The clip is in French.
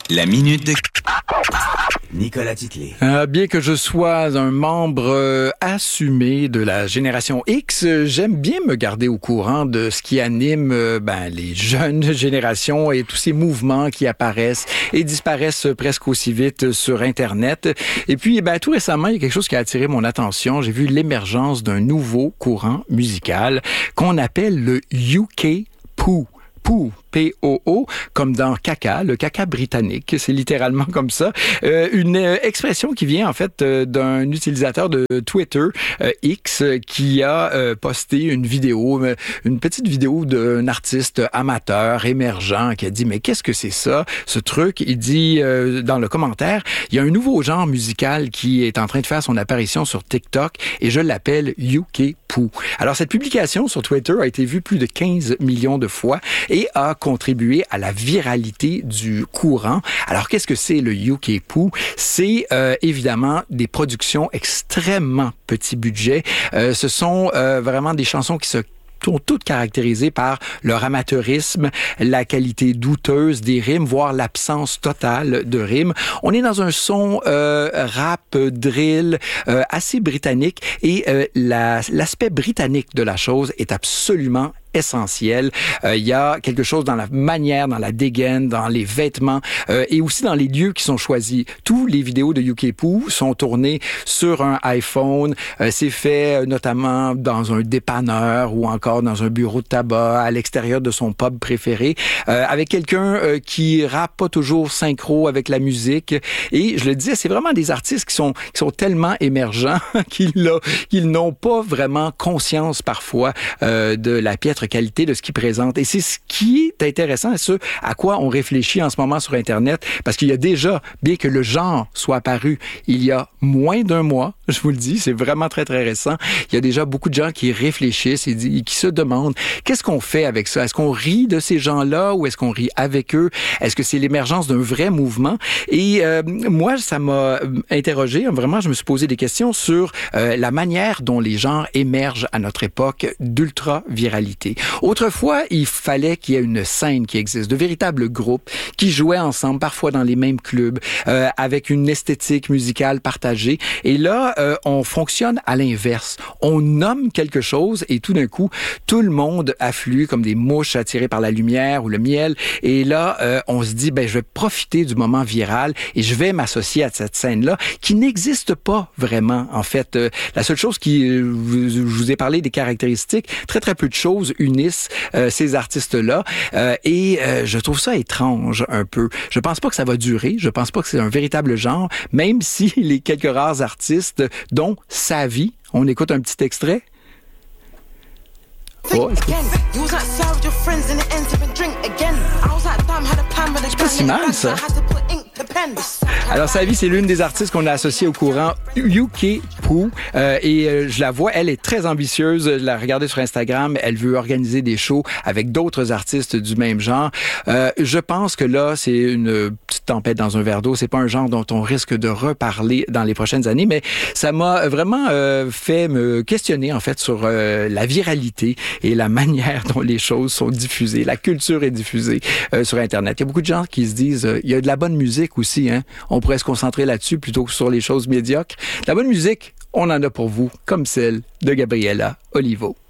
La minute de Nicolas Titley. Bien que je sois un membre assumé de la génération X, j'aime bien me garder au courant de ce qui anime les jeunes générations et tous ces mouvements qui apparaissent et disparaissent presque aussi vite sur Internet. Et puis, tout récemment, il y a quelque chose qui a attiré mon attention. J'ai vu l'émergence d'un nouveau courant musical qu'on appelle le UK Poo. P-O-O, comme dans caca, le caca britannique, c'est littéralement comme ça. Une expression qui vient en fait d'un utilisateur de Twitter, X, qui a posté une petite vidéo d'un artiste amateur, émergent, qui a dit « Mais qu'est-ce que c'est ça, ce truc? » Il dit dans le commentaire, « Il y a un nouveau genre musical qui est en train de faire son apparition sur TikTok et je l'appelle UK Poo. » Alors, cette publication sur Twitter a été vue plus de 15 millions de fois et a contribué à la viralité du courant. Alors, qu'est-ce que c'est le UK Poo? C'est évidemment des productions extrêmement petit budget. Ce sont vraiment des chansons qui sont toutes caractérisées par leur amateurisme, la qualité douteuse des rimes, voire l'absence totale de rimes. On est dans un son rap, drill, assez britannique et l'aspect britannique de la chose est absolument essentiel. Il y a quelque chose dans la manière, dans la dégaine, dans les vêtements et aussi dans les lieux qui sont choisis. Tous les vidéos de UK Poo sont tournées sur un iPhone. C'est fait notamment dans un dépanneur ou encore dans un bureau de tabac, à l'extérieur de son pub préféré, avec quelqu'un qui rappe pas toujours synchro avec la musique. Et je le disais, c'est vraiment des artistes qui sont tellement émergents qu'ils n'ont pas vraiment conscience parfois de la piètre qualité de ce qu'ils présentent. Et c'est ce qui est intéressant et ce à quoi on réfléchit en ce moment sur Internet, parce qu'il y a déjà, bien que le genre soit apparu il y a moins d'un mois, je vous le dis, c'est vraiment très, très récent, il y a déjà beaucoup de gens qui réfléchissent et qui se demandent qu'est-ce qu'on fait avec ça? Est-ce qu'on rit de ces gens-là ou est-ce qu'on rit avec eux? Est-ce que c'est l'émergence d'un vrai mouvement? Et moi, ça m'a interrogé. Vraiment, je me suis posé des questions sur la manière dont les genres émergent à notre époque d'ultra-viralité. Autrefois, il fallait qu'il y ait une scène qui existe, de véritables groupes qui jouaient ensemble, parfois dans les mêmes clubs, avec une esthétique musicale partagée. Et là, on fonctionne à l'inverse. On nomme quelque chose et tout d'un coup, tout le monde afflue comme des mouches attirées par la lumière ou le miel. Et là, on se dit, je vais profiter du moment viral et je vais m'associer à cette scène-là qui n'existe pas vraiment. En fait, la seule chose je vous ai parlé des caractéristiques, très, très peu de choses unissent ces artistes-là et je trouve ça étrange un peu. Je pense pas que ça va durer, je pense pas que c'est un véritable genre, même si les quelques rares artistes, dont Savi, on écoute un petit extrait. Oh, c'est pas si mal, ça. Alors, Savi, c'est l'une des artistes qu'on a associée au courant UK Poo. Je la vois, elle est très ambitieuse. Je l'ai regardée sur Instagram. Elle veut organiser des shows avec d'autres artistes du même genre. Je pense que là, c'est une petite tempête dans un verre d'eau. C'est pas un genre dont on risque de reparler dans les prochaines années, mais ça m'a vraiment fait me questionner, en fait, sur la viralité et la manière dont les choses sont diffusées. La culture est diffusée sur Internet. Il y a beaucoup de gens qui se disent, il y a de la bonne musique aussi, hein. On pourrait se concentrer là-dessus plutôt que sur les choses médiocres. La bonne musique, on en a pour vous, comme celle de Gabriela Olivo.